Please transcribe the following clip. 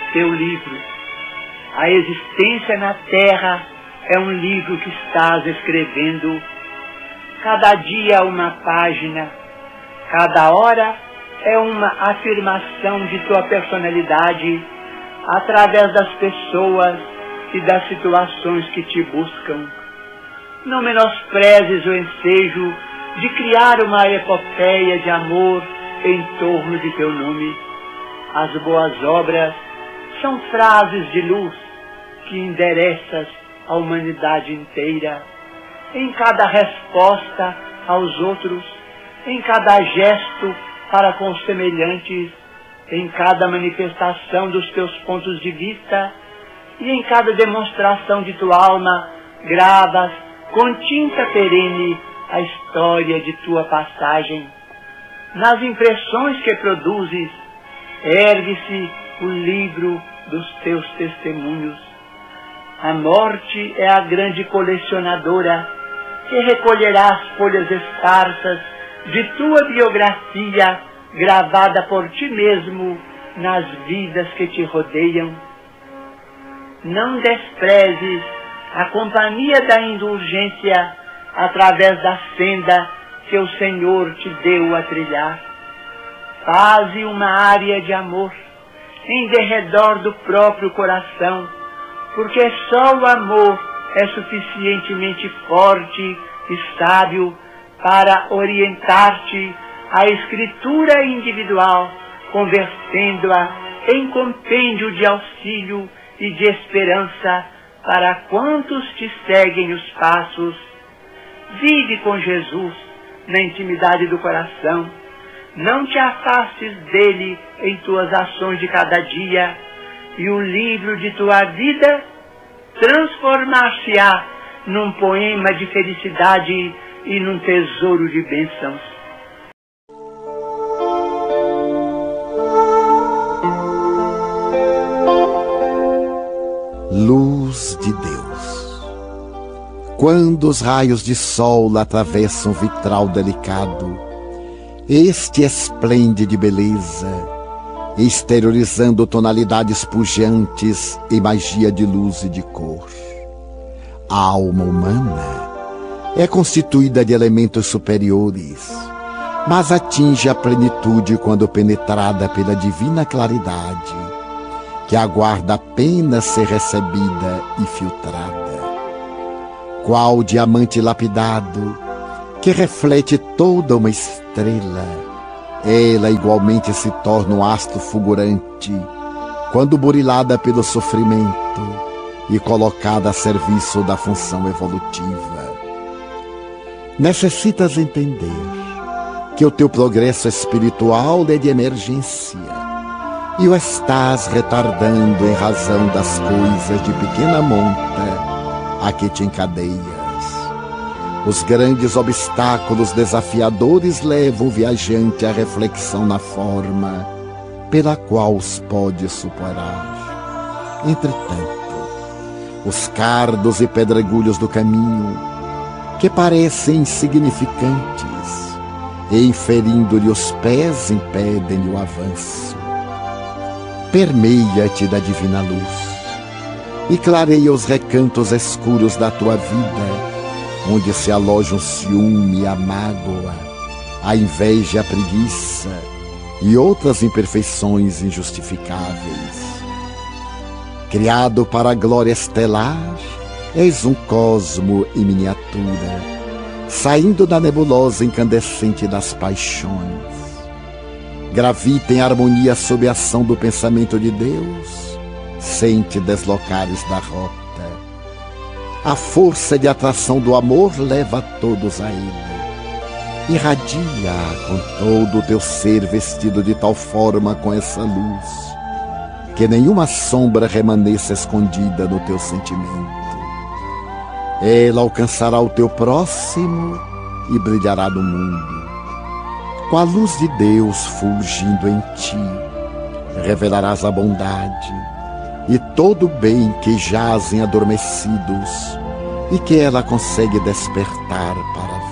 teu livro. A existência na terra é um livro que estás escrevendo. Cada dia uma página, cada hora é uma afirmação de tua personalidade através das pessoas e das situações que te buscam. Não menosprezes o ensejo de criar uma epopeia de amor em torno de teu nome. As boas obras são frases de luz que endereças à humanidade inteira, em cada resposta aos outros, em cada gesto para com os semelhantes, em cada manifestação dos teus pontos de vista e em cada demonstração de tua alma, gravas com tinta perene a história de tua passagem. Nas impressões que produzes, ergue-se o livro dos teus testemunhos. A morte é a grande colecionadora que recolherá as folhas esparsas de tua biografia gravada por ti mesmo nas vidas que te rodeiam. Não desprezes a companhia da indulgência através da senda que o Senhor te deu a trilhar. Faze uma área de amor em derredor do próprio coração, porque só o amor é suficientemente forte e sábio para orientar-te à escritura individual, convertendo-a em compêndio de auxílio e de esperança para quantos te seguem os passos. Vive com Jesus na intimidade do coração. Não te afastes dele em tuas ações de cada dia, e o livro de tua vida transformar-se-á num poema de felicidade e num tesouro de bênçãos. Luz de Deus. Quando os raios de sol atravessam o vitral delicado, este esplende de beleza, exteriorizando tonalidades pujantes e magia de luz e de cor. A alma humana é constituída de elementos superiores, mas atinge a plenitude quando penetrada pela divina claridade, que aguarda apenas ser recebida e filtrada. Qual diamante lapidado, que reflete toda uma estrela, ela igualmente se torna um astro fulgurante, quando burilada pelo sofrimento e colocada a serviço da função evolutiva. Necessitas entender que o teu progresso espiritual é de emergência, e o estás retardando em razão das coisas de pequena monta a que te encadeias. Os grandes obstáculos desafiadores levam o viajante à reflexão na forma pela qual os pode superar. Entretanto, os cardos e pedregulhos do caminho, que parecem insignificantes, e inferindo-lhe os pés, impedem-lhe o avanço. Permeia-te da divina luz e clareia os recantos escuros da tua vida, onde se alojam o ciúme, a mágoa, a inveja, a preguiça e outras imperfeições injustificáveis. Criado para a glória estelar, és um cosmo em miniatura, saindo da nebulosa incandescente das paixões. Gravita em harmonia sob a ação do pensamento de Deus, sem te deslocares da rota. A força de atração do amor leva todos a ele. Irradia com todo o teu ser vestido de tal forma com essa luz, que nenhuma sombra remaneça escondida no teu sentimento. Ela alcançará o teu próximo e brilhará no mundo. Com a luz de Deus fulgindo em ti, revelarás a bondade e todo o bem que jazem adormecidos e que ela consegue despertar para